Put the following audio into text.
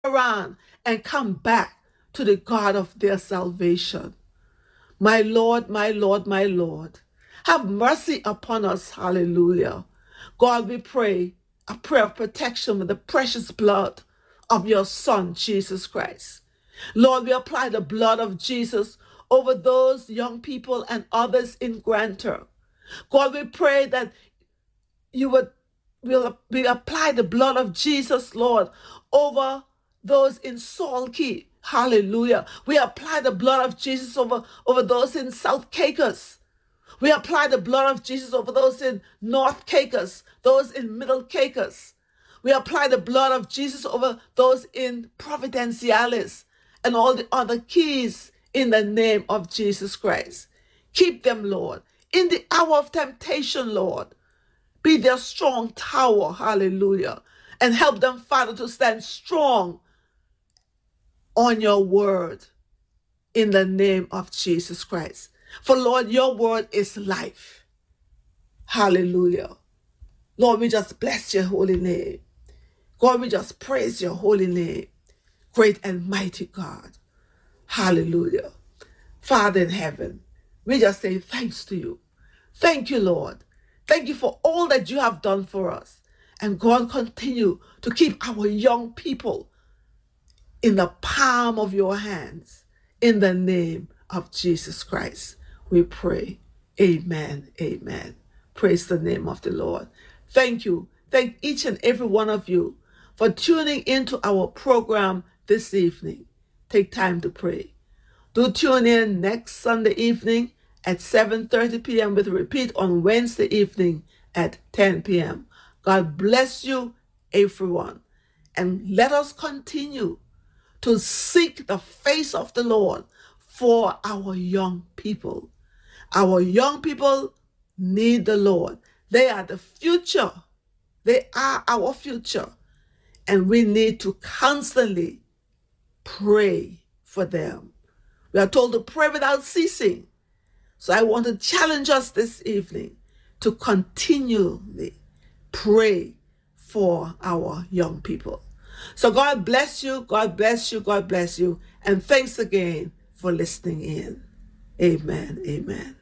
around and come back to the God of their salvation. My Lord, my Lord, my Lord, have mercy upon us. Hallelujah. God, we pray a prayer of protection with the precious blood of your Son, Jesus Christ. Lord, we apply the blood of Jesus over those young people and others in Granta. God, we pray that you will apply the blood of Jesus, Lord, over those in Salkey. Hallelujah. We apply the blood of Jesus over those in South Caicos. We apply the blood of Jesus over those in North Caicos, those in Middle Caicos. We apply the blood of Jesus over those in Providenciales and all the other keys in the name of Jesus Christ. Keep them, Lord, in the hour of temptation, Lord. Be their strong tower, hallelujah, and help them, Father, to stand strong on your word in the name of Jesus Christ. For, Lord, your word is life. Hallelujah. Lord, we just bless your holy name. God, we just praise your holy name. Great and mighty God. Hallelujah. Father in heaven, we just say thanks to you. Thank you, Lord. Thank you for all that you have done for us. And God, continue to keep our young people in the palm of your hands. In the name of Jesus Christ, we pray. Amen. Amen. Praise the name of the Lord. Thank you. Thank each and every one of you for tuning into our program this evening. Take time to pray. Do tune in next Sunday evening at 7:30 p.m. with a repeat on Wednesday evening at 10 p.m. God bless you, everyone. And let us continue to seek the face of the Lord for our young people. Our young people need the Lord. They are the future. They are our future. And we need to constantly pray for them. We are told to pray without ceasing. So I want to challenge us this evening to continually pray for our young people. So God bless you, God bless you, God bless you. And thanks again for listening in. Amen, amen.